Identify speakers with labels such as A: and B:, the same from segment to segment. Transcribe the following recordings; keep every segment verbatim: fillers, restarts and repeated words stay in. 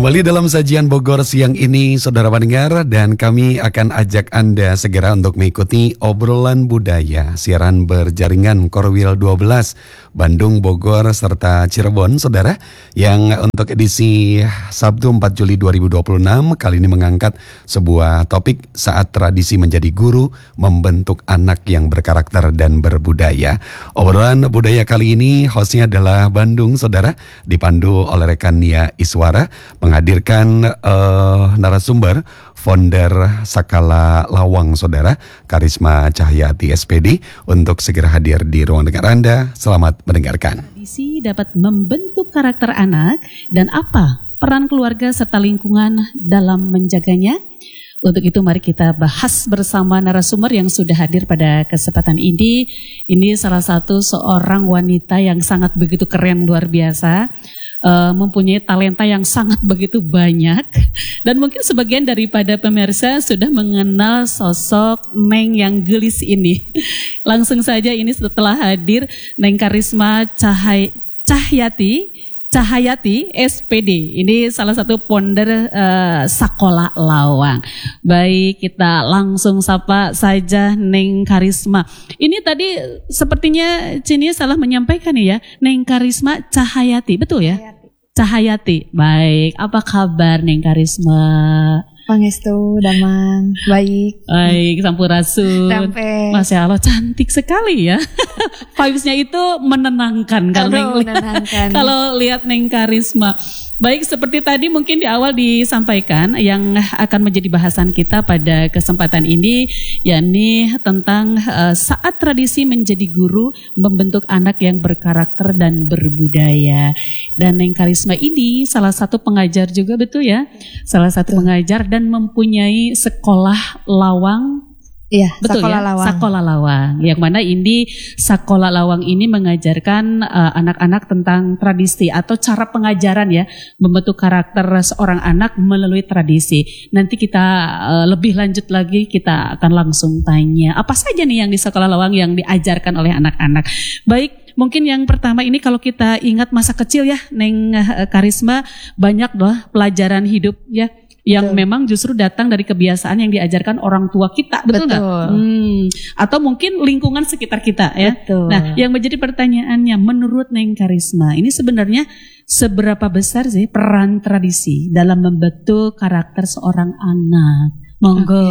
A: Kembali dalam sajian Bogor siang ini, saudara pendengar, dan kami akan ajak Anda segera untuk mengikuti obrolan budaya siaran berjaringan Korwil dua belas Bandung, Bogor, serta Cirebon, saudara, yang untuk edisi Sabtu empat Juli dua ribu dua puluh enam kali ini mengangkat sebuah topik saat tradisi menjadi guru membentuk anak yang berkarakter dan berbudaya. Obrolan budaya kali ini hostnya adalah Bandung, saudara, dipandu oleh rekan Nia Iswara, menghadirkan uh, narasumber founder Sakala Lawang, saudara, Karisma Cahyati S P D, untuk segera hadir di ruang dengar Anda. Selamat mendengarkan.
B: Tradisi dapat membentuk karakter anak dan apa peran keluarga serta lingkungan dalam menjaganya? Untuk itu mari kita bahas bersama narasumber yang sudah hadir pada kesempatan ini. Ini salah satu seorang wanita yang sangat begitu keren, luar biasa. Uh, mempunyai talenta yang sangat begitu banyak, dan mungkin sebagian daripada pemirsa sudah mengenal sosok Neng yang gelis ini. Langsung saja ini setelah hadir Neng Karisma Cahay, Cahyati Cahyati S P D. Ini salah satu founder uh, Sakala Lawang. Baik, kita langsung sapa saja Neng Karisma. Ini tadi sepertinya Cini salah menyampaikan ya, Neng Karisma Cahyati, betul ya? Cahyati. Cahyati. Baik, apa kabar Neng Karisma?
C: Pangestu, damang, baik.
B: Baik, sampurasun.
C: Sampai.
B: Masya Allah, cantik sekali ya. Vibes-nya itu menenangkan. Kalau menenangkan. Kalau lihat Neng Karisma. Baik, seperti tadi mungkin di awal disampaikan yang akan menjadi bahasan kita pada kesempatan ini, yakni tentang uh, saat tradisi menjadi guru membentuk anak yang berkarakter dan berbudaya. Dan Neng Karisma ini salah satu pengajar juga, betul ya? Salah satu betul. Pengajar dan mempunyai sekolah lawang.
C: Iya,
B: betul
C: Sakala
B: ya,
C: Lawang.
B: Sakala Lawang. Yang mana ini Sakala Lawang ini mengajarkan uh, anak-anak tentang tradisi atau cara pengajaran ya, membentuk karakter seorang anak melalui tradisi. Nanti kita uh, lebih lanjut lagi, kita akan langsung tanya apa saja nih yang di Sakala Lawang yang diajarkan oleh anak-anak. Baik, mungkin yang pertama ini kalau kita ingat masa kecil ya, Neng uh, Karisma, banyak loh pelajaran hidup ya, yang betul. Memang justru datang dari kebiasaan yang diajarkan orang tua kita, betul nggak? Hmm, atau mungkin lingkungan sekitar kita ya.
C: Betul.
B: Nah, yang menjadi pertanyaannya, menurut Neng Karisma, ini sebenarnya seberapa besar sih peran tradisi dalam membentuk karakter seorang anak? Monggo.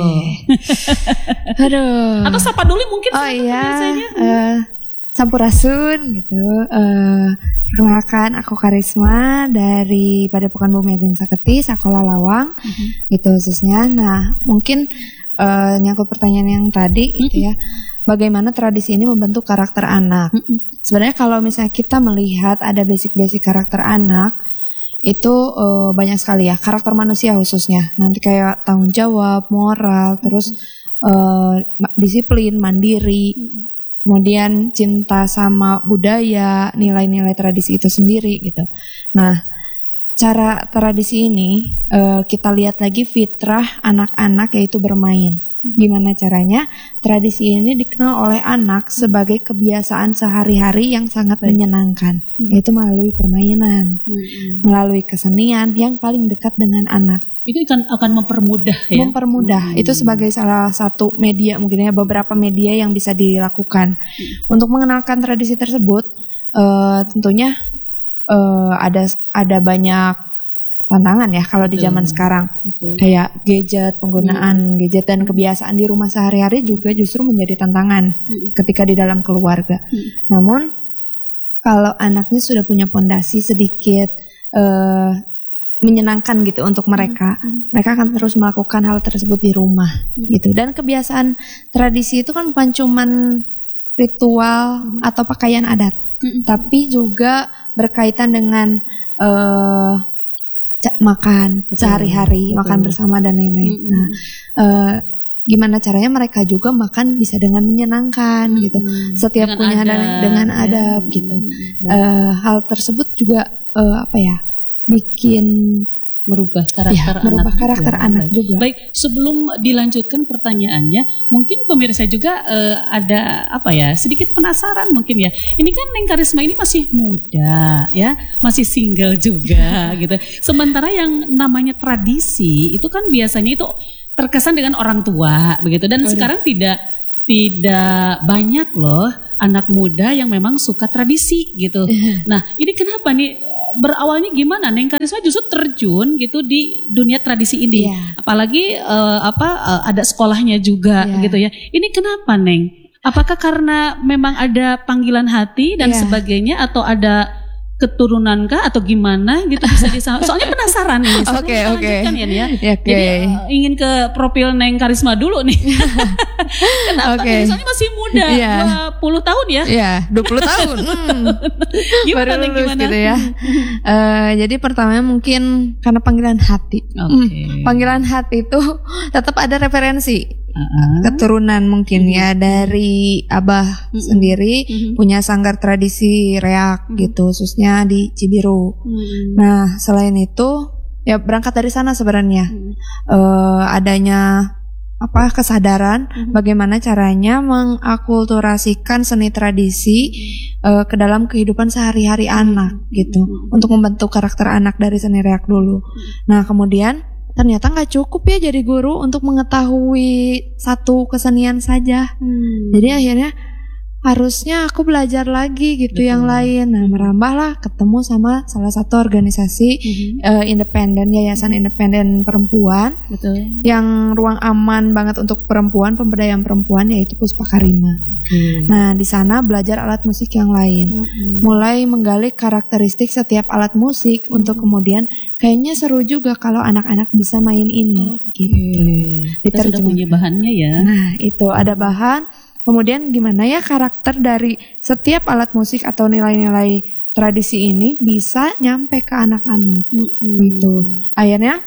C: Okay. Aduh.
B: Atau sapa dulu mungkin.
C: Oh iya. Uh, Sampurasun gitu. Uh, perkenalkan, aku Karisma dari Padepokan Bumi Agung Saketi, Sakala Lawang, uh-huh. gitu khususnya. Nah, mungkin uh, nyangkut pertanyaan yang tadi, uh-huh. gitu ya. Bagaimana tradisi ini membentuk karakter anak? Uh-huh. Sebenarnya kalau misalnya kita melihat ada basic-basic karakter anak, itu uh, banyak sekali ya. Karakter manusia khususnya. Nanti kayak tanggung jawab, moral, uh-huh. terus uh, disiplin, mandiri. Uh-huh. Kemudian cinta sama budaya, nilai-nilai tradisi itu sendiri gitu. Nah, cara tradisi ini uh, kita lihat lagi fitrah anak-anak, yaitu bermain. Gimana caranya? Tradisi ini dikenal oleh anak sebagai kebiasaan sehari-hari yang sangat menyenangkan, yaitu melalui permainan, hmm. melalui kesenian yang paling dekat dengan anak.
B: Itu kan akan mempermudah ya?
C: Mempermudah, hmm. itu sebagai salah satu media, mungkin ya beberapa media yang bisa dilakukan. Hmm. Untuk mengenalkan tradisi tersebut, uh, tentunya uh, ada ada banyak tantangan ya kalau di zaman sekarang. Betul. Kayak gadget, penggunaan hmm. gadget dan kebiasaan di rumah sehari-hari juga justru menjadi tantangan hmm. ketika di dalam keluarga. Hmm. Namun kalau anaknya sudah punya pondasi sedikit uh, menyenangkan gitu untuk mereka, hmm. mereka akan terus melakukan hal tersebut di rumah hmm. gitu. Dan kebiasaan tradisi itu kan bukan cuman ritual hmm. atau pakaian adat, hmm. tapi juga berkaitan dengan uh, makan betul, sehari-hari, betul. Makan bersama dan lain-lain. Hmm. Nah, uh, gimana caranya mereka juga makan bisa dengan menyenangkan hmm. gitu. Setiap dengan punya adab, dengan adab ya. Gitu. Hmm. Uh, hal tersebut juga uh, apa ya? bikin
B: merubah karakter
C: ya,
B: anak
C: merubah
B: juga.
C: karakter anak
B: Baik.
C: juga.
B: Baik, sebelum dilanjutkan pertanyaannya, mungkin pemirsa juga eh, ada apa ya, sedikit penasaran mungkin ya. Ini kan Neng Karisma ini masih muda ya, masih single juga gitu. Sementara yang namanya tradisi itu kan biasanya itu terkesan dengan orang tua begitu, dan
C: Udah.
B: sekarang tidak tidak banyak loh anak muda yang memang suka tradisi gitu. Nah, ini kenapa nih, berawalnya gimana Neng Karisma justru terjun gitu di dunia tradisi ini?
C: Iya.
B: Apalagi uh, apa uh, ada sekolahnya juga
C: Iya.
B: gitu ya. Ini kenapa Neng? Apakah karena memang ada panggilan hati dan
C: Iya.
B: sebagainya, atau ada keturunan kah atau gimana gitu, bisa disampaikan? Soalnya penasaran nih. sebelum
C: Oke,
B: kita
C: oke.
B: lanjutkan ya, nih ya.
C: Ya, oke.
B: Jadi uh, ingin ke profil Neng Karisma dulu nih. Kenapa?
C: Oke.
B: nih? Soalnya masih muda,
C: Iya.
B: dua puluh tahun ya.
C: Ya, dua puluh tahun. Hmm.
B: Gimana
C: Baru
B: Neng,
C: lulus
B: gimana?
C: gitu ya. Eh, jadi pertamanya mungkin karena panggilan hati.
B: Oke.
C: Hmm, Panggilan hati itu tetap ada referensi.
B: Uh-uh.
C: Keturunan mungkin ya dari abah
B: Mm-mm.
C: sendiri
B: Mhm.
C: punya sanggar tradisi reak
B: Mhm.
C: gitu, khususnya di Cibiru.
B: Hmm.
C: Nah, selain itu ya berangkat dari sana sebenarnya.
B: Hmm.
C: Eh, adanya apa kesadaran
B: Mhm.
C: bagaimana caranya mengakulturasikan seni tradisi eh, ke dalam kehidupan sehari-hari anak gitu,
B: Mhm.
C: untuk membentuk karakter anak dari seni reak dulu. Nah, kemudian ternyata nggak cukup ya jadi guru untuk mengetahui satu kesenian saja.
B: Hmm.
C: Jadi akhirnya harusnya aku belajar lagi gitu
B: Betul.
C: yang lain. Nah, merambahlah ketemu sama salah satu organisasi
B: Mhm.
C: eh, independen, yayasan independen perempuan
B: Betul.
C: yang ruang aman banget untuk perempuan, pemberdayaan perempuan, yaitu Puspa Karima.
B: Oke.
C: Nah, di sana belajar alat musik yang lain.
B: Mhm.
C: Mulai menggali karakteristik setiap alat musik untuk kemudian kayaknya seru juga kalau anak-anak bisa main ini
B: Oke.
C: gitu.
B: Kita sudah
C: Diterjemahkan.
B: punya bahannya ya.
C: Nah, itu ada bahan. Kemudian gimana ya karakter dari setiap alat musik atau nilai-nilai tradisi ini bisa nyampe ke anak-anak
B: Mhm.
C: gitu. Akhirnya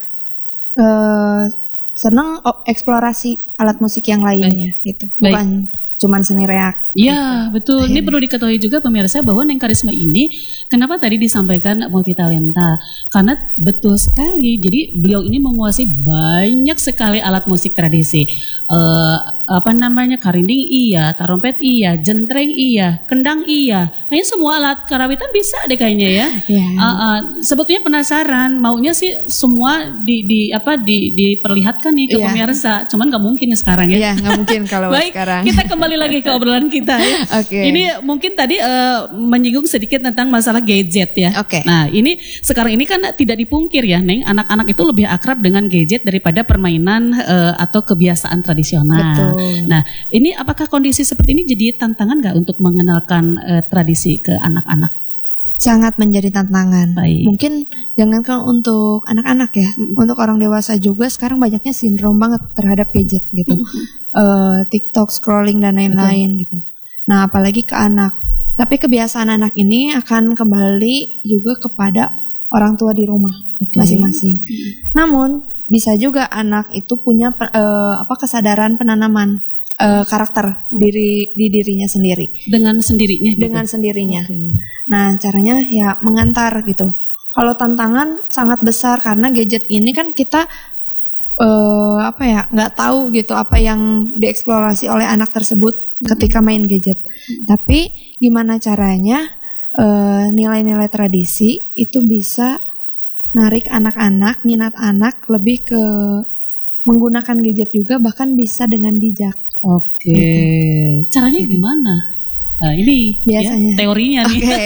C: eh seneng oh, eksplorasi alat musik yang lainnya gitu.
B: Baik.
C: Bukan cuman seni reak.
B: Ya, betul. Ini
C: Akhirnya.
B: perlu diketahui juga pemirsa bahwa Neng Karisma ini kenapa tadi disampaikan multitalenta? Karena betul sekali. Jadi beliau ini menguasai banyak sekali alat musik tradisi. Eh, apa namanya? Karinding iya, tarompet iya, jentreng iya, kendang iya. Kayaknya semua alat karawitan bisa deh kayaknya ya.
C: Ya.
B: Uh, uh, sebetulnya penasaran, maunya sih semua di, di apa di, diperlihatkan nih ke
C: Iya.
B: pemirsa. Cuman nggak mungkin sekarang ya.
C: Iya, nggak mungkin kalau
B: Baik,
C: sekarang.
B: kita kembali lagi ke obrolan kita ya.
C: Oke.
B: Ini mungkin tadi eh, menyinggung sedikit tentang masalah gadget ya.
C: Oke.
B: Nah, ini sekarang ini kan tidak dipungkir ya, Neng, anak-anak itu lebih akrab dengan gadget daripada permainan eh, atau kebiasaan tradisional.
C: Betul.
B: Nah, ini apakah kondisi seperti ini jadi tantangan nggak untuk mengenalkan eh, tradisi ke anak-anak?
C: Sangat menjadi tantangan.
B: Baik.
C: Mungkin jangankan untuk anak-anak ya,
B: Mm-mm.
C: untuk orang dewasa juga sekarang banyaknya sindrom banget terhadap gadget gitu. Eh, TikTok, scrolling dan lain-lain gitu. Nah, apalagi ke anak. Tapi kebiasaan anak ini akan kembali juga kepada orang tua di rumah
B: Oke.
C: masing-masing. Namun bisa juga anak itu punya pe- eh, apa kesadaran penanaman eh, karakter diri di dirinya sendiri,
B: Dengan sendirinya gitu.
C: dengan sendirinya.
B: Oke.
C: Nah, caranya ya mengantar gitu. Kalau tantangan sangat besar karena gadget ini kan kita eh, apa ya, nggak tahu gitu apa yang dieksplorasi oleh anak tersebut ketika main gadget. Tapi gimana caranya eh, nilai-nilai tradisi itu bisa narik anak-anak, minat anak lebih ke menggunakan gadget juga, bahkan bisa dengan bijak.
B: Oke. Caranya gimana? Nah, ini
C: Biasanya.
B: ya, teorinya nih.
C: Oke.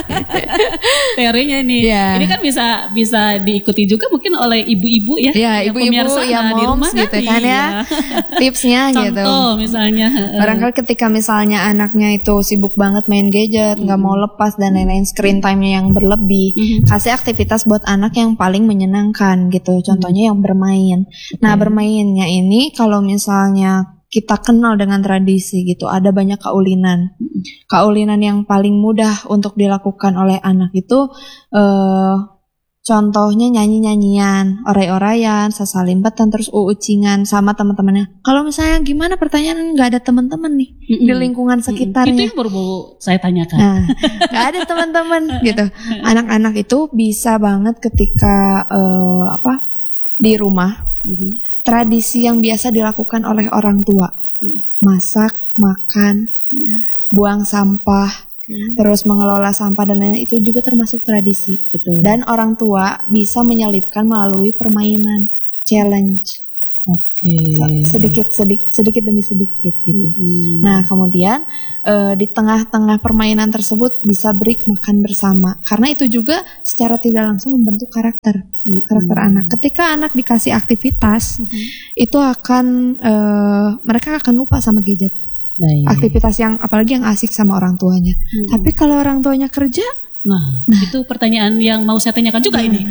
B: Teorinya nih.
C: Iya.
B: Ini kan bisa bisa diikuti juga mungkin oleh ibu-ibu ya.
C: Ya,
B: yang
C: ibu-ibu,
B: pemirsa,
C: ya
B: nah, di rumah
C: moms gitu
B: kan,
C: kan ya.
B: iya.
C: Tipsnya gitu.
B: Contoh misalnya.
C: Barangkali ketika misalnya anaknya itu sibuk banget main gadget, nggak mau lepas dan lain-lain, screen time-nya yang berlebih,
B: Mhm.
C: kasih aktivitas buat anak yang paling menyenangkan gitu. Contohnya yang bermain. Nah, bermainnya ini kalau misalnya kita kenal dengan tradisi gitu, ada banyak kaulinan. Kaulinan yang paling mudah untuk dilakukan oleh anak itu eh contohnya nyanyi-nyanyian, oray-orayan, sasalimpetan, terus uucingan sama teman-temannya. Kalau misalnya gimana pertanyaan nggak ada teman-teman nih mm-mm. di lingkungan sekitarnya.
B: Itu yang baru saya tanyakan.
C: Nah, nggak ada teman-teman gitu. Anak-anak itu bisa banget ketika uh, apa di rumah. Mm-hmm. Tradisi yang biasa dilakukan oleh orang tua, mm. masak, makan, mm. buang sampah. Hmm. Terus mengelola sampah dan lain itu juga termasuk tradisi.
B: Betul.
C: Dan orang tua bisa menyelipkan melalui permainan, challenge.
B: Oke. Okay.
C: Sedikit sedikit sedikit demi sedikit gitu.
B: Hmm.
C: Nah kemudian uh, di tengah-tengah permainan tersebut bisa break makan bersama. Karena itu juga secara tidak langsung membentuk karakter hmm. karakter anak. Ketika anak dikasih aktivitas, hmm. itu akan uh, mereka akan lupa sama gadget. Baik. Aktivitas yang apalagi yang asik sama orang tuanya. Hmm. Tapi kalau orang tuanya kerja,
B: nah, nah itu pertanyaan yang mau saya tanyakan juga nah. ini.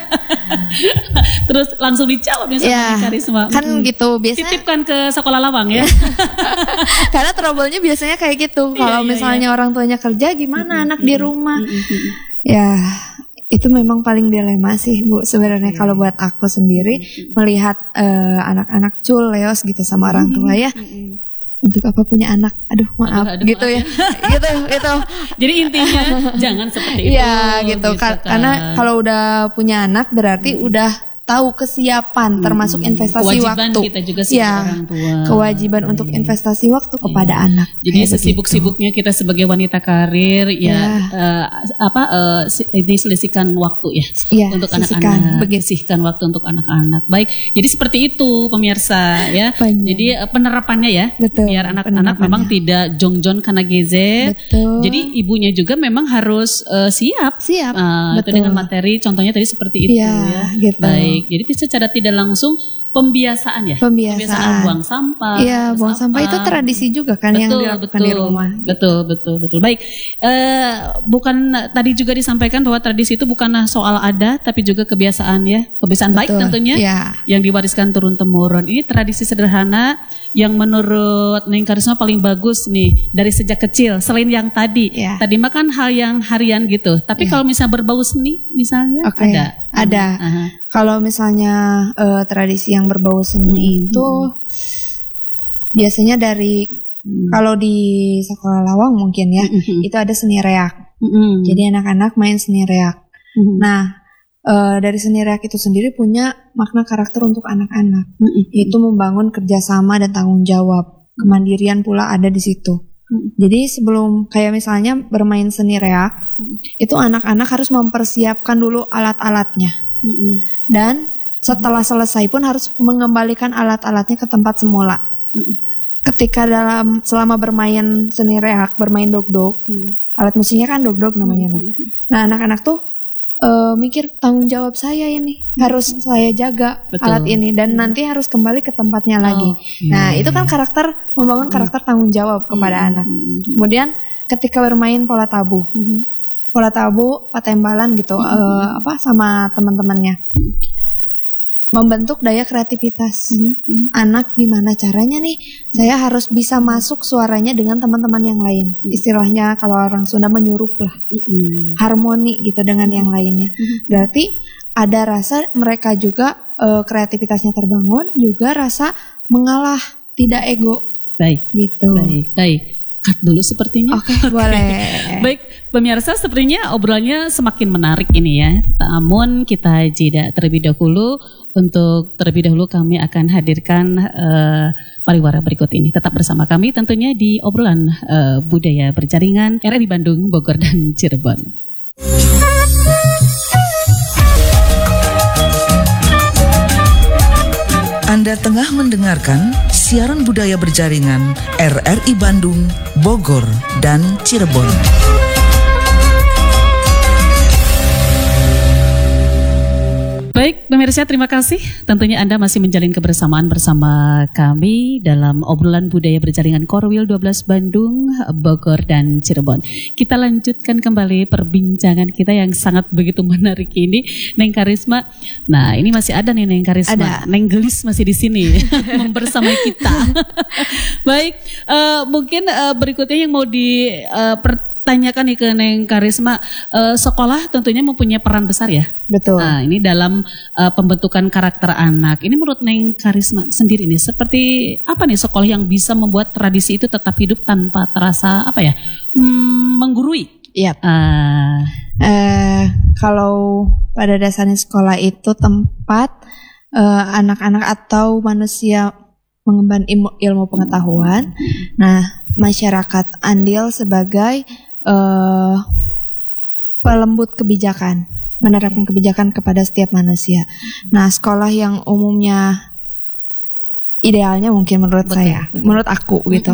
B: Terus langsung dijawab nih sama
C: ya,
B: Karisma.
C: Kan hmm. gitu biasanya.
B: Titipkan ke sekolah lawang ya.
C: Karena trouble-nya biasanya kayak gitu. Kalau iya, misalnya iya. orang tuanya kerja, gimana hmm, anak hmm, di rumah? Hmm, hmm. Ya, itu memang paling dilema sih Bu. Sebenarnya hmm. kalau buat aku sendiri hmm. melihat uh, anak-anak culeos gitu sama hmm. orang tua ya. Hmm. Untuk apa punya anak, aduh maaf aduh, aduh, gitu maaf ya, ya. gitu gitu.
B: Jadi intinya jangan seperti itu.
C: Iya gitu, gitu kan. Karena kalau udah punya anak berarti hmm. udah tahu kesiapan, hmm. termasuk investasi
B: kewajiban
C: waktu.
B: Kita juga sebagai
C: ya,
B: orang tua.
C: Kewajiban hmm. untuk investasi waktu kepada ya. anak.
B: Jadi sesibuk-sibuknya kita sebagai wanita karir ya, ya. Uh, apa uh, diselisihkan waktu ya, ya untuk anak-anak, sisihkan waktu untuk anak-anak. Baik, jadi seperti itu pemirsa ya. Banyak. Jadi uh, penerapannya ya, betul, biar anak-anak memang tidak jong-jong karena gadget. Betul. Jadi ibunya juga memang harus uh, siap,
C: siap.
B: Uh, itu dengan materi, contohnya tadi seperti itu ya. ya.
C: Gitu.
B: Baik. Jadi secara tidak langsung pembiasaan ya,
C: pembiasaan,
B: pembiasaan buang sampah.
C: Iya, buang sampah itu tradisi juga kan betul, yang dilakukan
B: betul,
C: di rumah.
B: Betul, betul, betul. Baik, uh, bukan tadi juga disampaikan bahwa tradisi itu bukanlah soal ada, tapi juga kebiasaan ya, kebiasaan betul, baik tentunya, ya. yang diwariskan turun temurun. Ini tradisi sederhana yang menurut Neng Karisma paling bagus nih dari sejak kecil. Selain yang tadi, ya. tadi mah kan hal yang harian gitu. Tapi ya. kalau misalnya berbau seni, misalnya
C: okay.
B: ada,
C: ada. Uh-huh. Kalau misalnya uh, tradisi yang berbau seni hmm. itu biasanya dari hmm. kalau di sekolah lawang mungkin ya hmm. itu ada seni reak. Hmm. Jadi anak-anak main seni reak. Hmm. Nah uh, dari seni reak itu sendiri punya makna karakter untuk anak-anak. Hmm. Itu membangun kerjasama dan tanggung jawab. Kemandirian pula ada di situ. Hmm. Jadi sebelum kayak misalnya bermain seni reak, hmm. itu anak-anak harus mempersiapkan dulu alat-alatnya. Hmm. Dan setelah selesai pun harus mengembalikan alat-alatnya ke tempat semula. Mm. Ketika dalam selama bermain seni reak, bermain dog-dog, mm. alat musiknya kan dog-dog namanya. Mm. Nah, anak-anak tuh uh, mikir tanggung jawab saya ini mm. harus saya jaga Betul. alat ini dan mm. nanti harus kembali ke tempatnya oh, lagi. Iya. Nah, itu kan karakter membangun mm. karakter tanggung jawab kepada mm. anak. Mm. Kemudian ketika bermain pola tabu. Mm. Pola tabu, patembalan gitu, mm-hmm. uh, apa sama teman-temannya, mm-hmm. membentuk daya kreativitas mm-hmm. anak. Gimana caranya nih? Mm-hmm. Saya harus bisa masuk suaranya dengan teman-teman yang lain. Mm-hmm. Istilahnya kalau orang Sunda menyurup lah, mm-hmm. harmoni gitu dengan yang lainnya. Mm-hmm. Berarti ada rasa mereka juga uh, kreativitasnya terbangun, juga rasa mengalah, tidak ego.
B: Baik,
C: gitu.
B: Baik, baik. Cut dulu sepertinya.
C: Oke, okay, okay. boleh.
B: Baik, pemirsa, sepertinya obrolannya semakin menarik ini ya. Namun kita jeda terlebih dahulu. Untuk terlebih dahulu kami akan hadirkan uh, pariwara berikut ini. Tetap bersama kami tentunya di obrolan uh, budaya berjaringan R R I Bandung, Bogor, dan Cirebon.
D: Anda tengah mendengarkan siaran budaya berjaringan R R I Bandung, Bogor, dan Cirebon.
B: Baik, pemirsa, terima kasih. Tentunya Anda masih menjalin kebersamaan bersama kami dalam obrolan budaya berjaringan Korwil dua belas Bandung, Bogor, dan Cirebon. Kita lanjutkan kembali perbincangan kita yang sangat begitu menarik ini, Neng Karisma. Nah, ini masih ada nih Neng Karisma. Ada. Neng Gelis masih di sini membersamai kita. Baik, uh, mungkin uh, berikutnya yang mau di uh, per tanyakan nih ke Neng Karisma, uh, sekolah tentunya mempunyai peran besar ya.
C: Betul.
B: Nah, ini dalam uh, pembentukan karakter anak. Ini menurut Neng Karisma sendiri nih, seperti apa nih sekolah yang bisa membuat tradisi itu tetap hidup tanpa terasa apa ya, hmm, menggurui?
C: Iya.
B: Uh,
C: uh, kalau pada dasarnya sekolah itu tempat uh, anak-anak atau manusia mengemban ilmu, ilmu pengetahuan. Nah, masyarakat andil sebagai uh, pelembut kebijakan, menerapkan kebijakan kepada setiap manusia. Nah, sekolah yang umumnya idealnya mungkin menurut betul, saya, betul. menurut aku gitu,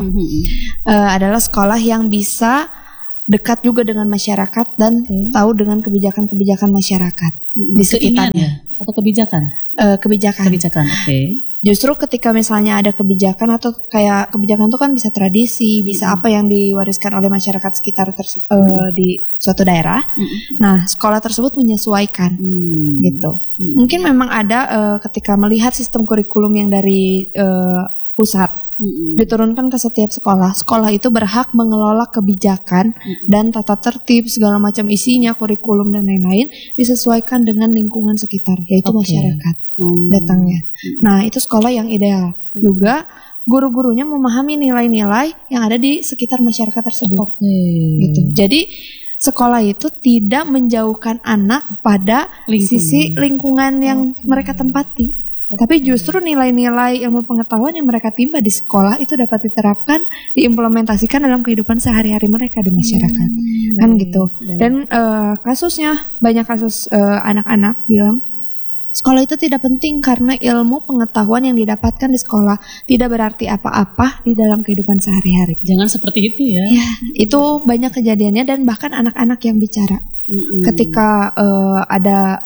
C: uh, adalah sekolah yang bisa dekat juga dengan masyarakat dan okay. tahu dengan kebijakan-kebijakan masyarakat mm-hmm. di sekitarnya.
B: Atau kebijakan?
C: Uh, kebijakan.
B: Kebijakan, oke. Okay.
C: Justru ketika misalnya ada kebijakan atau kayak kebijakan itu kan bisa tradisi, hmm. bisa apa yang diwariskan oleh masyarakat sekitar terse- hmm. uh, di suatu daerah. Hmm. Nah, sekolah tersebut menyesuaikan, hmm. gitu. Hmm. Mungkin memang ada uh, ketika melihat sistem kurikulum yang dari uh, pusat hmm. diturunkan ke setiap sekolah. Sekolah itu berhak mengelola kebijakan hmm. dan tata tertib segala macam isinya, kurikulum dan lain-lain disesuaikan dengan lingkungan sekitar, yaitu okay. masyarakat. Hmm. datangnya. Nah, itu sekolah yang ideal. Juga guru-gurunya memahami nilai-nilai yang ada di sekitar masyarakat tersebut.
B: Okay.
C: Gitu. Jadi sekolah itu tidak menjauhkan anak pada lingkungan. sisi lingkungan yang okay. mereka tempati. Okay. Tapi justru nilai-nilai ilmu pengetahuan yang mereka timba di sekolah itu dapat diterapkan, diimplementasikan dalam kehidupan sehari-hari mereka di masyarakat. Hmm. Kan gitu. Hmm. Dan uh, kasusnya banyak kasus uh, anak-anak bilang sekolah itu tidak penting karena ilmu pengetahuan yang didapatkan di sekolah tidak berarti apa-apa di dalam kehidupan sehari-hari.
B: Jangan seperti itu ya.
C: Ya, itu banyak kejadiannya dan bahkan anak-anak yang bicara. Mm-hmm. Ketika uh, ada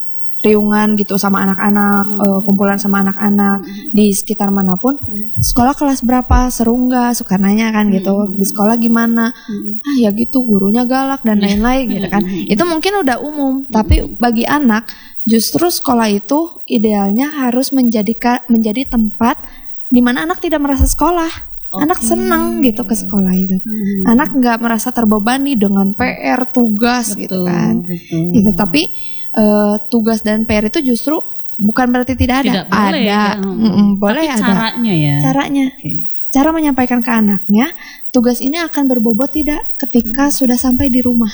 C: riungan gitu sama anak-anak, mm-hmm. uh, kumpulan sama anak-anak mm-hmm. di sekitar manapun, mm-hmm. sekolah kelas berapa, seru nggak, suka nanya kan gitu. Mm-hmm. Di sekolah gimana? Mm-hmm. Ah ya gitu, gurunya galak dan lain-lain gitu kan. Mm-hmm. Itu mungkin udah umum, mm-hmm. tapi bagi anak justru sekolah itu idealnya harus menjadi menjadi tempat di mana anak tidak merasa sekolah. Okay. Anak senang gitu ke sekolah itu. Hmm. Anak nggak merasa terbebani dengan P R, tugas betul, gitu kan. Betul. Gitu. Tapi uh, tugas dan P R itu justru bukan berarti tidak ada.
B: Tidak boleh,
C: ada.
B: Ya.
C: Mm-mm, boleh
B: Tapi
C: ada.
B: Caranya ya.
C: Caranya. Okay. Cara menyampaikan ke anaknya, tugas ini akan berbobot tidak ketika hmm. sudah sampai di rumah.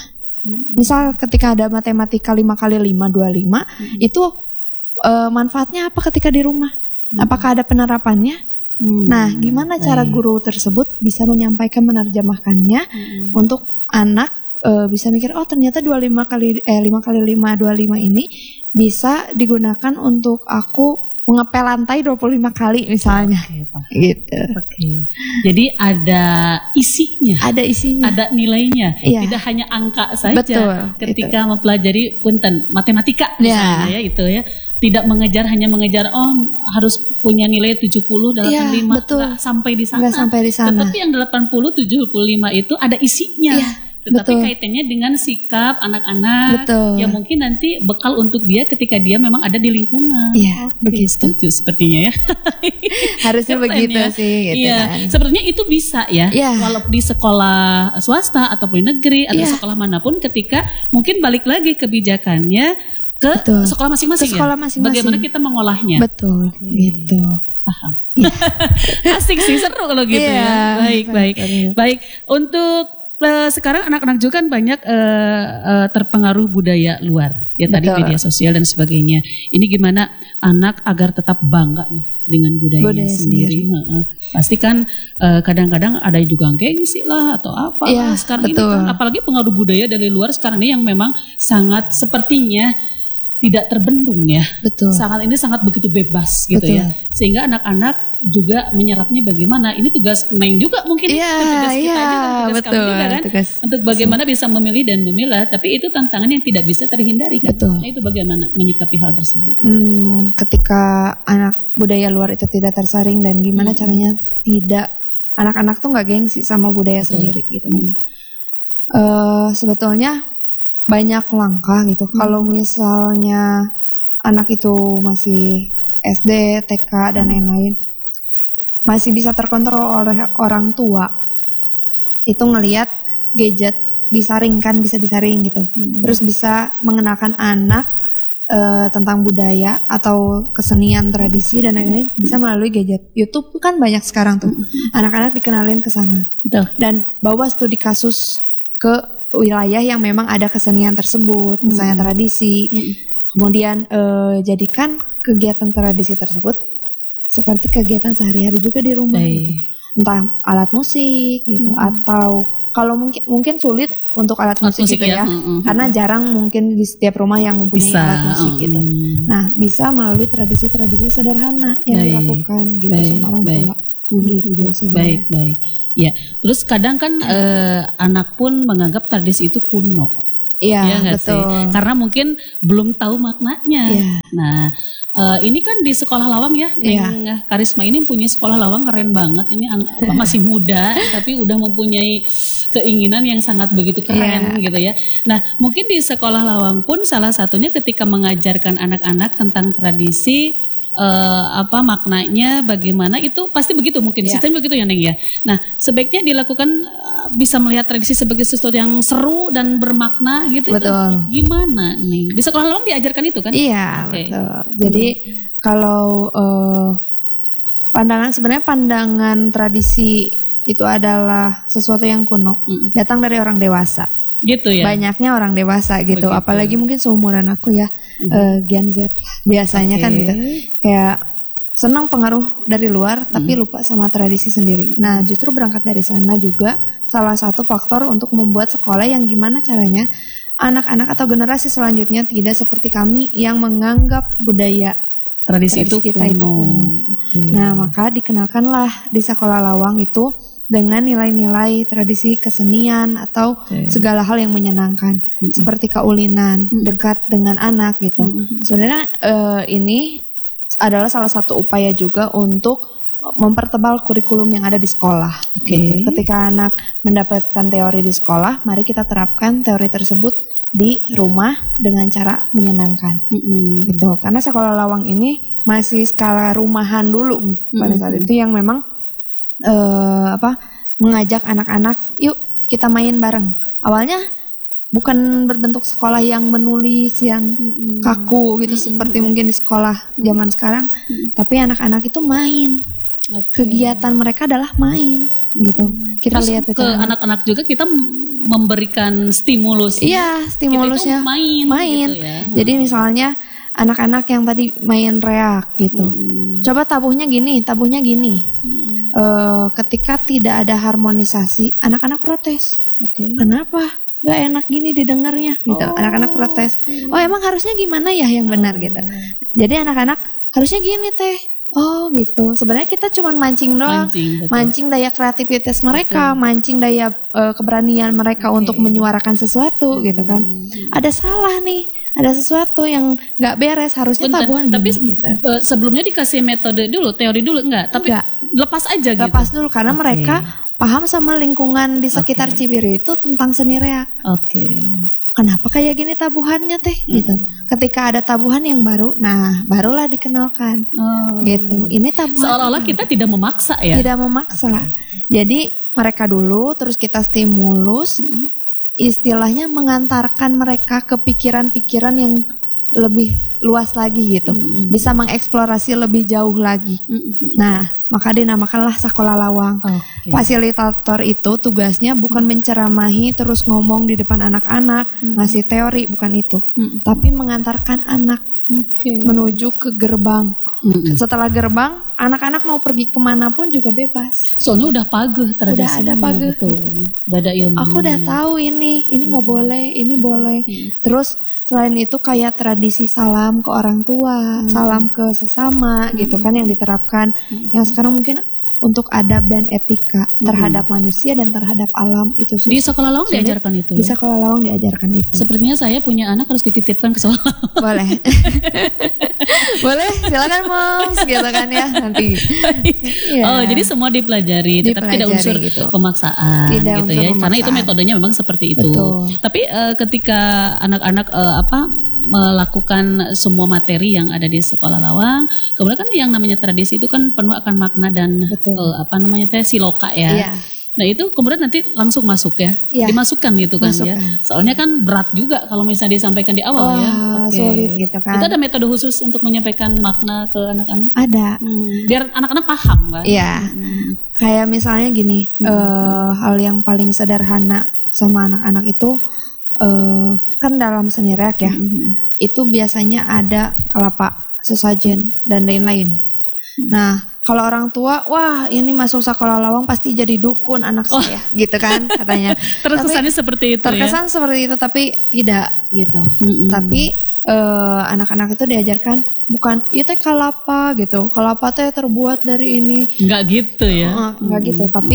C: Misal ketika ada matematika lima kali lima, dua puluh lima, hmm. itu uh, manfaatnya apa ketika di rumah? Hmm. Apakah ada penerapannya? Hmm. Nah, gimana Baik. cara guru tersebut bisa menyampaikan, menerjemahkannya hmm. untuk anak uh, bisa mikir, oh ternyata dua puluh lima kali eh lima kali lima, dua puluh lima ini bisa digunakan untuk aku mengepel lantai dua puluh lima kali misalnya. Oke, Pak. Gitu.
B: Oke. Jadi ada isinya.
C: Ada isinya.
B: Ada nilainya.
C: Iya.
B: Tidak hanya angka saja.
C: Betul,
B: ketika
C: itu.
B: mempelajari punten matematika misalnya ya. ya itu ya. Tidak mengejar hanya mengejar oh harus punya nilai tujuh puluh, delapan puluh lima,
C: ya, betul.
B: Enggak sampai di sana.
C: Enggak sampai di sana.
B: Tetapi yang delapan puluh, tujuh puluh lima itu ada isinya.
C: Iya.
B: Tetapi
C: betul.
B: kaitannya dengan sikap anak-anak
C: betul.
B: yang mungkin nanti bekal untuk dia ketika dia memang ada di lingkungan.
C: Iya, okay, begitu.
B: Setuju sepertinya ya.
C: Harusnya begitu
B: ya.
C: sih gitu
B: iya.
C: kan.
B: Sepertinya itu bisa ya.
C: Yeah.
B: Walau di sekolah swasta ataupun di negeri atau yeah. sekolah manapun ketika mungkin balik lagi kebijakannya ke betul. sekolah masing-masing
C: ke sekolah
B: ya.
C: masing-masing.
B: Bagaimana kita mengolahnya.
C: Betul, hmm. gitu.
B: Paham. Asik sih, seru kalau gitu yeah. ya. Baik, baik. Baik, untuk Uh, sekarang anak-anak juga kan banyak uh, uh, terpengaruh budaya luar, ya tadi media sosial dan sebagainya. Ini gimana anak agar tetap bangga nih dengan budayanya budaya sendiri? sendiri. Uh, uh. Pasti kan uh, kadang-kadang ada juga gengsi lah atau apa.
C: Ya,
B: sekarang
C: betul.
B: ini kan apalagi pengaruh budaya dari luar sekarang ini yang memang sangat sepertinya tidak terbendung ya.
C: Betul.
B: Sangat ini sangat begitu bebas gitu
C: betul.
B: ya. Sehingga anak-anak juga menyerapnya bagaimana. Ini tugas Neng juga mungkin
C: ya,
B: tugas kita
C: ya,
B: juga, tugas
C: betul,
B: kami juga kan. Tugas. Untuk bagaimana bisa memilih dan memilah, tapi itu tantangan yang tidak bisa terhindari kan.
C: Betul.
B: Nah, itu bagaimana menyikapi hal tersebut?
C: Hmm, ketika anak budaya luar itu tidak tersaring dan gimana hmm. caranya tidak anak-anak tuh nggak gengsi sama budaya betul. sendiri gitu kan. Hmm. Uh, sebetulnya banyak langkah gitu. Hmm. Kalau misalnya anak itu masih S D, T K dan lain-lain masih bisa terkontrol oleh orang tua, itu ngelihat gadget disaringkan, bisa disaring gitu. Hmm. Terus bisa mengenalkan anak uh, tentang budaya atau kesenian, tradisi dan lain-lain bisa melalui gadget. YouTube kan banyak sekarang tuh. Hmm. Anak-anak dikenalin ke sana. Dan bawa studi kasus ke wilayah yang memang ada kesenian tersebut, hmm. misalnya tradisi. Hmm. Kemudian uh, jadikan kegiatan tradisi tersebut seperti kegiatan sehari-hari juga di rumah. Baik. Gitu. Entah alat musik gitu hmm. atau kalau mungkin mungkin sulit untuk alat, alat musik, musik gitu ya, ya. Mm-hmm. Karena jarang mungkin di setiap rumah yang mempunyai bisa. alat musik gitu. Mm. Nah, bisa melalui tradisi-tradisi sederhana yang baik. dilakukan gitu baik. sama orang baik. tua. Gitu sebenarnya. Baik, baik.
B: Ya, terus kadang kan eh, anak pun menganggap tradisi itu kuno.
C: Iya, ya,
B: betul. Sih? Karena mungkin belum tahu maknanya. Ya. Nah, uh, ini kan di Sekolah Lawang ya, Neng ya. Karisma ini punya Sekolah Lawang keren banget. Ini apa, masih muda, tapi udah mempunyai keinginan yang sangat begitu keren ya. gitu ya. Nah, mungkin di Sekolah Lawang pun salah satunya ketika mengajarkan anak-anak tentang tradisi. Uh, apa maknanya, bagaimana itu pasti begitu mungkin yeah. sistemnya begitu ya Neng ya. Nah sebaiknya dilakukan uh, bisa melihat tradisi sebagai sesuatu yang seru dan bermakna gitu.
C: Betul.
B: Itu gimana nih di Sekolah Lawang diajarkan itu kan?
C: Iya okay. betul. Jadi hmm. kalau uh, pandangan sebenarnya pandangan tradisi itu adalah sesuatu yang kuno, hmm. datang dari orang dewasa.
B: Gitu ya.
C: Banyaknya orang dewasa gitu, begitu. Apalagi mungkin seumuran aku ya, mm-hmm. uh, Gen Z biasanya okay. kan gitu. Kayak senang pengaruh dari luar tapi mm-hmm. lupa sama tradisi sendiri. Nah, justru berangkat dari sana juga salah satu faktor untuk membuat sekolah yang gimana caranya anak-anak atau generasi selanjutnya tidak seperti kami yang menganggap budaya
B: tradisi, tradisi itu
C: kita kuno. itu kuno. Okay. Nah, maka dikenalkanlah di Sekolah Lawang itu dengan nilai-nilai tradisi kesenian atau okay. segala hal yang menyenangkan mm-hmm. seperti kaulinan, mm-hmm. dekat dengan anak gitu. Mm-hmm. Sebenarnya uh, ini adalah salah satu upaya juga untuk mempertebal kurikulum yang ada di sekolah. Okay. Gitu. Ketika anak mendapatkan teori di sekolah, mari kita terapkan teori tersebut di rumah dengan cara menyenangkan. Mm-hmm. Gitu. Karena Sekolah Lawang ini masih skala rumahan dulu mm-hmm. pada saat itu yang memang Uh, apa mengajak anak-anak yuk kita main bareng. Awalnya bukan berbentuk sekolah yang menulis yang mm-hmm. kaku gitu mm-hmm. seperti mungkin di sekolah zaman sekarang, mm-hmm. tapi anak-anak itu main. Okay. Kegiatan mereka adalah main gitu. Kita
B: terus
C: lihat
B: ke anak-anak juga kita memberikan stimulus.
C: Iya, stimulusnya
B: main.
C: Main.
B: Gitu ya.
C: Jadi misalnya anak-anak yang tadi main reak gitu. Hmm. Coba tabuhnya gini, tabuhnya gini. Hmm. Uh, ketika tidak ada harmonisasi, anak-anak protes. Okay. Kenapa? Gak enak gini didengarnya gitu. Oh. Anak-anak protes. Oh, emang harusnya gimana ya yang benar oh. gitu. Jadi anak-anak harusnya gini teh. Oh gitu. Sebenarnya kita cuma mancing doang, mancing, mancing daya kreativitas mereka, betul. mancing daya uh, keberanian mereka okay. untuk menyuarakan sesuatu hmm. gitu kan. Ada salah nih, ada sesuatu yang nggak beres, harusnya
B: Bentar,
C: tabuhan.
B: Tapi
C: gini, gitu.
B: uh, sebelumnya dikasih metode dulu, teori dulu enggak? Tapi enggak. lepas aja gitu.
C: Lepas dulu karena okay. mereka paham sama lingkungan di sekitar okay. Cibiri itu tentang seni reak.
B: Oke. Okay.
C: Kenapa kayak gini tabuhannya teh hmm. gitu. Ketika ada tabuhan yang baru, nah barulah dikenalkan. Oh. Gitu. Ini tabuhan.
B: Seolah-olah kita tidak memaksa ya.
C: Tidak memaksa. Okay. Jadi mereka dulu terus kita stimulus hmm. istilahnya mengantarkan mereka ke pikiran-pikiran yang lebih luas lagi gitu. Hmm. Bisa mengeksplorasi lebih jauh lagi. Hmm. Nah, maka dinamakanlah Sekolah Lawang. Okay. Fasilitator itu tugasnya bukan menceramahi terus ngomong di depan anak-anak, hmm. ngasih teori, bukan itu. Hmm. Tapi mengantarkan anak okay. menuju ke gerbang. Hmm. Setelah gerbang, anak-anak mau pergi kemanapun juga bebas.
B: Soalnya udah paguh tradisinya.
C: Udah ada paguh.
B: Betul. Udah ada ilmu.
C: Aku udah tahu ini, ini nggak hmm. boleh, ini boleh. Hmm. Terus selain itu kayak tradisi salam ke orang tua, hmm. salam ke sesama, hmm. gitu kan yang diterapkan. Hmm. Yang sekarang mungkin untuk adab dan etika hmm. terhadap manusia dan terhadap alam itu susah.
B: Di Sekolah Lawang Sulit. diajarkan itu ya?
C: Di Sekolah Lawang diajarkan itu.
B: Sepertinya saya punya anak harus dititipkan ke sekolah.
C: Boleh. Boleh, silakan Moms gitu kan ya nanti.
B: Ya. Oh, jadi semua dipelajari, dipelajari tetapi tidak unsur gitu. pemaksaan tidak gitu ya. Pemaksaan. Karena itu metodenya memang seperti itu. Betul. Tapi uh, ketika anak-anak uh, apa melakukan semua materi yang ada di Sekolah Lawang, kemudian kan yang namanya tradisi itu kan penuh akan makna dan uh, apa namanya teh siloka ya. Iya. Nah itu kemudian nanti langsung masuk ya,
C: Ya,
B: dimasukkan gitu kan ya.
C: masukkan.
B: Soalnya kan berat juga kalau misalnya disampaikan di awal
C: Wah,
B: ya. Oke.
C: sulit gitu kan.
B: Itu ada metode khusus untuk menyampaikan makna ke anak-anak?
C: Ada.
B: Hmm, biar anak-anak paham kan?
C: Iya.
B: Hmm.
C: Kayak misalnya gini,
B: Hmm.
C: eh, hal yang paling sederhana sama anak-anak itu eh, kan dalam seni reak ya,
B: Hmm.
C: itu biasanya ada kelapa, sesajen dan lain-lain. Nah, kalau orang tua, wah ini masuk sekolah lawang pasti jadi dukun anak
B: Oh.
C: saya, gitu kan katanya.
B: Terkesannya seperti itu
C: Terkesan seperti itu, tapi tidak gitu.
B: ya. Mm-mm.
C: Tapi eh, anak-anak itu diajarkan bukan itu kelapa gitu, kelapa teh terbuat dari ini.
B: Enggak gitu ya.
C: Eh, enggak gitu, tapi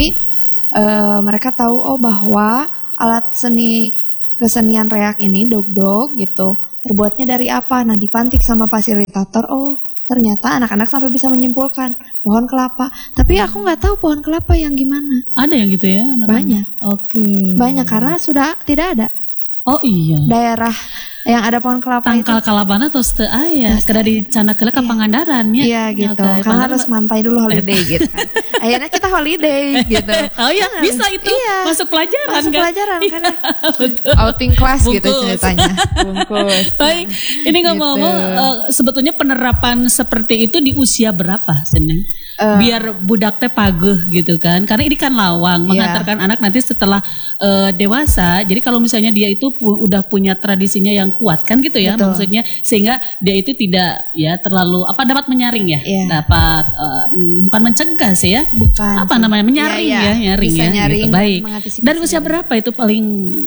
C: eh, mereka tahu oh bahwa alat seni kesenian reak ini dog-dog gitu terbuatnya dari apa. Nah dipantik sama fasilitator, oh ternyata anak-anak sampai bisa menyimpulkan pohon kelapa. Tapi aku nggak tahu pohon kelapa yang gimana.
B: Ada yang gitu ya? anak-anak?
C: Banyak.
B: Oke.
C: Banyak karena sudah tidak ada
B: Oh iya.
C: daerah yang ada pohon kelapa
B: Tangkal
C: itu.
B: kalabana terus teu aya, kada dicana keula ka Pangandaran nya.
C: Iya gitu,
B: Oke,
C: karena
B: Pangandaran
C: harus mantai dulu holiday gitu kan. Akhirnya kita holiday gitu.
B: Oh iya,
C: Kan?
B: bisa itu
C: Iya.
B: masuk pelajaran
C: Masuk
B: kan?
C: pelajaran kan ya.
B: Betul.
C: Outing class gitu
B: Bungkus.
C: ceritanya. Bungkus.
B: Baik, ini ngomong-ngomong
C: Gitu.
B: eh, sebetulnya penerapan seperti itu di usia berapa, Seneng?
C: Eh.
B: Biar budak teh pageuh gitu kan. Karena ini kan lawang,
C: Iya.
B: mengantarkan anak nanti setelah eh, dewasa. Jadi kalau misalnya dia itu pu- udah punya tradisinya yang kuat kan gitu ya,
C: Betul.
B: maksudnya sehingga dia itu tidak ya terlalu apa dapat menyaring ya,
C: Iya.
B: dapat eh, bukan mencegah sih ya.
C: Bukan.
B: Apa namanya? Menyaring
C: Iya,
B: ya,
C: iya.
B: nyaring
C: Bisa
B: ya.
C: nyaring
B: gitu.
C: dan
B: Baik.
C: mengantisipasi
B: Dan usia
C: dari-
B: berapa itu paling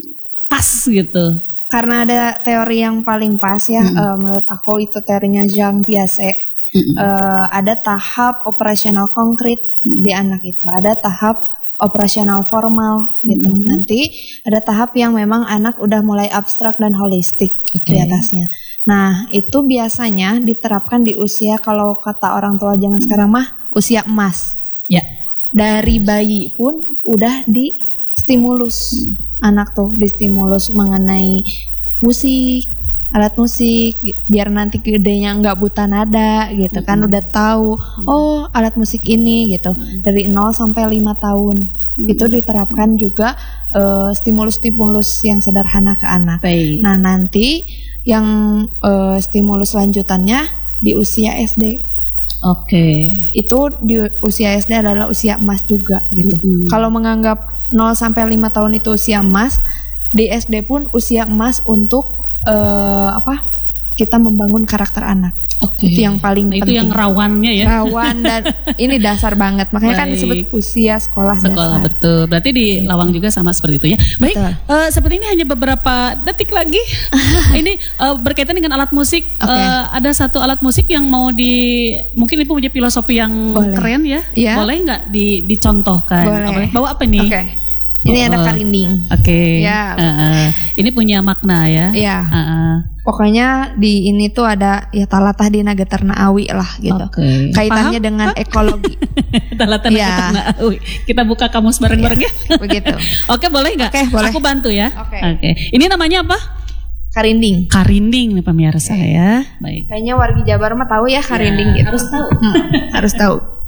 B: pas gitu?
C: Karena ada teori yang paling pas ya,
B: Hmm.
C: eh, menurut aku itu teorinya Jean Piaget.
B: Mm-mm.
C: Eh, ada tahap operasional konkret di anak itu, ada tahap operasional formal gitu.
B: Mm-hmm.
C: Nanti ada tahap yang memang anak udah mulai abstrak dan holistik
B: Oke.
C: di atasnya. Nah itu biasanya diterapkan di usia, kalau kata orang tua zaman sekarang mah usia emas.
B: Ya.
C: Dari bayi pun udah di stimulus anak tuh, di stimulus mengenai musik, alat musik, biar nanti gedenya nggak buta nada gitu kan, udah tahu oh alat musik ini gitu. Dari nol sampai lima tahun itu diterapkan juga eh, stimulus-stimulus yang sederhana ke anak.
B: Baik.
C: Nah nanti yang eh, stimulus lanjutannya di usia S D.
B: Oke.
C: Itu di usia S D adalah usia emas juga gitu.
B: Mm-mm.
C: Kalau menganggap nol sampai lima tahun itu usia emas, di S D pun usia emas untuk eh, apa? Kita membangun karakter anak.
B: Oke.
C: Itu yang paling
B: Nah, itu
C: penting.
B: yang rawannya ya.
C: Rawan dan ini dasar banget. Makanya kan
B: Baik.
C: disebut usia sekolah,
B: Sekolah
C: dasar.
B: betul. Berarti di Lawang juga sama seperti itu ya. Baik,
C: Betul.
B: eh, seperti ini hanya beberapa detik lagi. Ini eh, berkaitan dengan alat musik.
C: Oke.
B: Eh, ada satu alat musik yang mau di, mungkin Ibu punya filosofi yang
C: Boleh.
B: keren ya.
C: Iya.
B: Boleh nggak di, dicontohkan?
C: Boleh.
B: Apa- bawa apa nih?
C: Oke. Ini ada
B: Oh.
C: karinding.
B: Oke.
C: Ya.
B: Eh, eh. Ini punya makna ya.
C: Iya.
B: Eh, eh.
C: Pokoknya di ini tuh ada ya talatah dina geterna awi lah gitu.
B: Oke.
C: Kaitannya
B: Paham?
C: dengan ekologi.
B: Talatan
C: Iya.
B: kita nggak- Wih, kita buka kamus bareng-bareng ya.
C: Begitu.
B: Oke, boleh nggak?
C: Oke, boleh.
B: Aku bantu ya.
C: Oke.
B: Ini namanya apa?
C: Karinding.
B: Karinding nih pemirsa ya. Baik.
C: Kayaknya wargi Jabar mah tahu ya karinding
B: Ya,
C: gitu.
B: harus tahu.
C: Hmm, harus tahu.